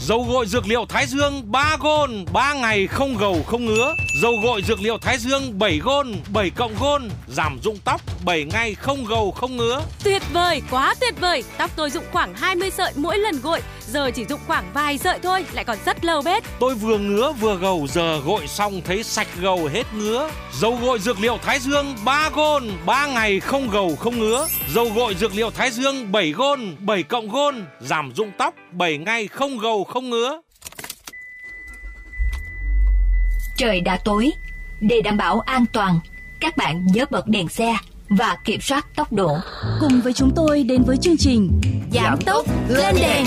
Dầu gội dược liệu Thái Dương 3 gôn, 3 ngày không gầu không ngứa. Dầu gội dược liệu Thái Dương 7 gôn, 7 cộng gôn, giảm rụng tóc 7 ngày không gầu không ngứa. Tuyệt vời, quá tuyệt vời. Tóc tôi rụng khoảng 20 sợi mỗi lần gội, giờ chỉ rụng khoảng vài sợi thôi, lại còn rất lâu bết. Tôi vừa ngứa vừa gầu, giờ gội xong thấy sạch gầu hết ngứa. Dầu gội dược liệu Thái Dương 3 gôn, 3 ngày không gầu không ngứa. Dầu gội dược liệu Thái Dương 7 gôn, 7 cộng gôn, giảm rụng tóc 7 ngày không gầu không ngứa. Trời đã tối, để đảm bảo an toàn, các bạn nhớ bật đèn xe và kiểm soát tốc độ. Cùng với chúng tôi đến với chương trình Giảm tốc lên đèn.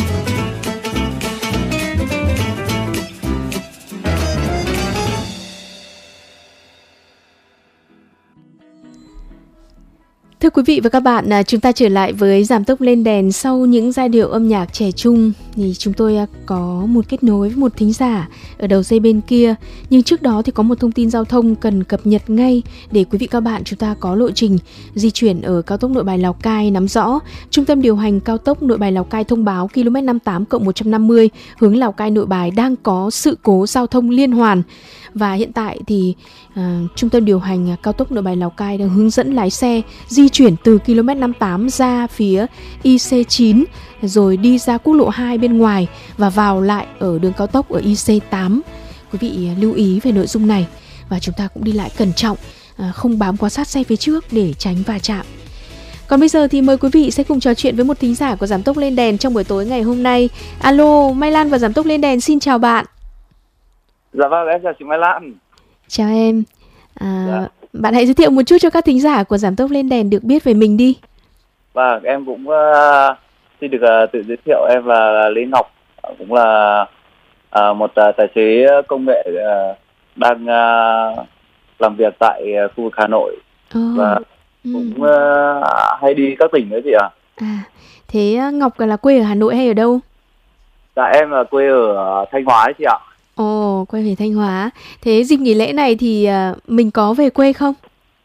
Thưa quý vị và các bạn, chúng ta trở lại với Giảm tốc lên đèn. Sau những giai điệu âm nhạc trẻ trung thì chúng tôi có một kết nối với một thính giả ở đầu dây bên kia. Nhưng trước đó thì có một thông tin giao thông cần cập nhật ngay để quý vị các bạn chúng ta có lộ trình di chuyển ở cao tốc Nội Bài Lào Cai nắm rõ. Trung tâm điều hành cao tốc Nội Bài Lào Cai thông báo km 58+150 hướng Lào Cai Nội Bài đang có sự cố giao thông liên hoàn. Và hiện tại thì Trung tâm điều hành cao tốc Nội Bài Lào Cai đang hướng dẫn lái xe di chuyển từ km 58 ra phía IC9 rồi đi ra quốc lộ 2 bên ngoài và vào lại ở đường cao tốc ở IC8. Quý vị lưu ý về nội dung này và chúng ta cũng đi lại cẩn trọng, không bám quá sát xe phía trước để tránh va chạm. Còn bây giờ thì mời quý vị sẽ cùng trò chuyện với một thính giả của Giảm tốc lên đèn trong buổi tối ngày hôm nay. Alo, Mai Lan và Giảm tốc lên đèn xin chào bạn. Dạ vâng, em chào chị Mai Lan. Chào em. Bạn hãy giới thiệu một chút cho các thính giả của Giảm tốc lên đèn được biết về mình đi. Vâng, em cũng xin được tự giới thiệu, em là Lê Ngọc, cũng là một tài xế công nghệ đang làm việc tại khu vực Hà Nội và cũng hay đi các tỉnh nữa chị ạ. Thế Ngọc là quê ở Hà Nội hay ở đâu? Dạ em là quê ở Thanh Hóa ấy chị ạ. Ồ, quê ở Thanh Hóa. Thế dịp nghỉ lễ này thì mình có về quê không?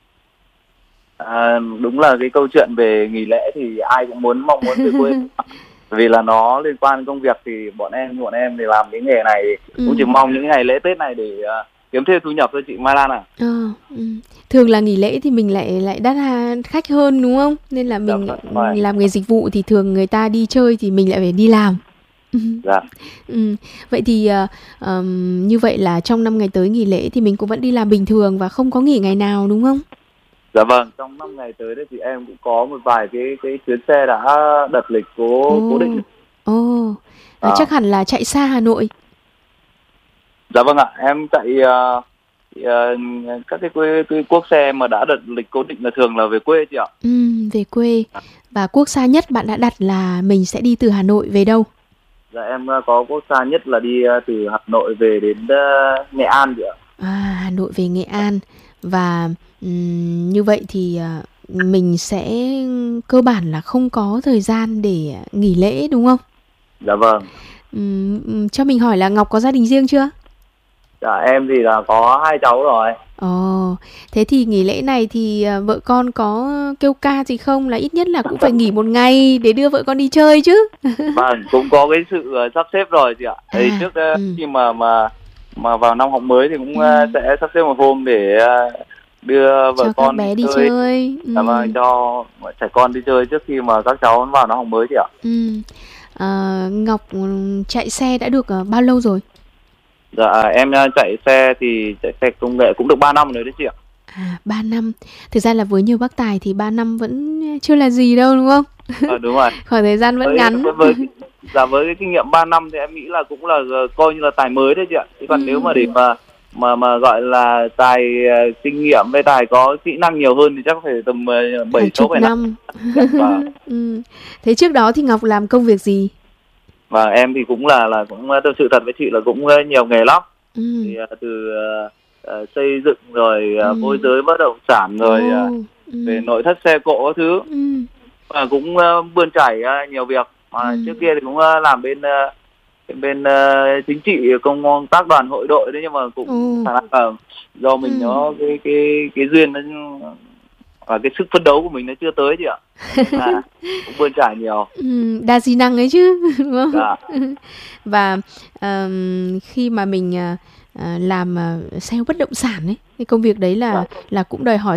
Đúng là cái câu chuyện về nghỉ lễ thì ai cũng mong muốn về quê. Vì là nó liên quan đến công việc thì bọn em thì làm cái nghề này cũng chỉ mong những ngày lễ Tết này để kiếm thêm thu nhập cho chị Mai Lan Thường là nghỉ lễ thì mình lại đắt khách hơn đúng không? Nên là mình làm nghề dịch vụ thì thường người ta đi chơi thì mình lại phải đi làm. Dạ. Vậy thì như vậy là trong 5 ngày tới nghỉ lễ thì mình cũng vẫn đi làm bình thường và không có nghỉ ngày nào đúng không? Dạ vâng, trong 5 ngày tới đấy thì em cũng có một vài cái chuyến xe đã đặt lịch cố định. Chắc hẳn là chạy xa Hà Nội. Dạ vâng ạ, em chạy các cái quốc xe mà đã đặt lịch cố định là thường là về quê chị ạ. Về quê. Và quốc xa nhất bạn đã đặt là mình sẽ đi từ Hà Nội về đâu? Dạ em có quốc xa nhất là đi từ Hà Nội về đến Nghệ An chị ạ. Hà Nội về Nghệ An. Và như vậy thì mình sẽ cơ bản là không có thời gian để nghỉ lễ đúng không? Dạ vâng. Cho mình hỏi là Ngọc có gia đình riêng chưa? Dạ em thì là có 2 cháu rồi. Thế thì nghỉ lễ này thì vợ con có kêu ca gì không? Là ít nhất là cũng phải nghỉ một ngày để đưa vợ con đi chơi chứ. Vâng, cũng có cái sự sắp xếp rồi chị ạ. Thì trước khi mà vào năm học mới thì cũng sẽ sắp xếp một hôm để đưa vợ cho con các bé đi chơi. Vâng, cho trẻ con đi chơi trước khi mà các cháu vào năm học mới chị ạ. Ngọc chạy xe đã được bao lâu rồi? Dạ em chạy xe công nghệ cũng được 3 năm rồi đấy chị ạ. 3 năm. Thực ra là với nhiều bác tài thì 3 năm vẫn chưa là gì đâu đúng không? Đúng rồi. Khoảng thời gian vẫn ngắn. Với cái kinh nghiệm 3 năm thì em nghĩ là cũng là coi như là tài mới đấy chị ạ. Chứ còn nếu mà để mà gọi là tài kinh nghiệm với tài có kỹ năng nhiều hơn thì chắc phải tầm 7-8 năm. Thế trước đó thì Ngọc làm công việc gì? Và em thì cũng là cũng tâm sự thật với chị là cũng nhiều nghề lắm. Thì từ xây dựng rồi môi giới bất động sản rồi về nội thất xe cộ các thứ. Và cũng bươn trải nhiều việc. Trước kia thì cũng làm bên chính trị công tác đoàn hội đội đấy, nhưng mà cũng khả năng là do mình nó cái duyên nó và cái sức phấn đấu của mình nó chưa tới chị ạ. Cũng bươn trải nhiều. Đa di năng ấy chứ, đúng không? Dạ. Và khi mà mình làm sale bất động sản ấy, cái công việc đấy là cũng đòi hỏi